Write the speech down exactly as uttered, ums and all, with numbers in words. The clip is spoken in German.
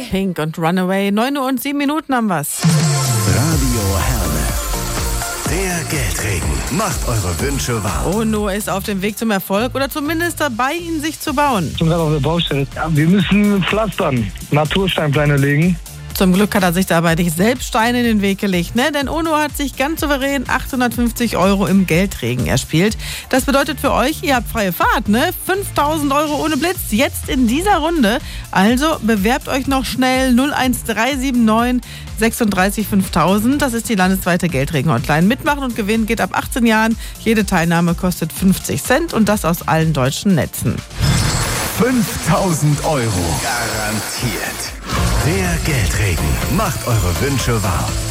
Pink und Runaway. neun Uhr und sieben Minuten haben wir's. Radio Herne. Der Geldregen macht eure Wünsche wahr. Ono ist auf dem Weg zum Erfolg oder zumindest dabei, ihn sich zu bauen. Ich bin gerade auf der Baustelle. Ja, wir müssen pflastern, Natursteinpläne legen. Zum Glück hat er sich dabei nicht selbst Steine in den Weg gelegt, ne? Denn Ono hat sich ganz souverän achthundertfünfzig Euro im Geldregen erspielt. Das bedeutet für euch, ihr habt freie Fahrt, ne? fünftausend Euro ohne Blitz, jetzt in dieser Runde. Also bewerbt euch noch schnell null eins drei sieben neun sechsunddreißig fünftausend. Das ist die landesweite Geldregen-Hotline. Mitmachen und gewinnen geht ab achtzehn Jahren. Jede Teilnahme kostet fünfzig Cent und das aus allen deutschen Netzen. fünftausend Euro. Garantiert. Der Geldregen macht eure Wünsche wahr.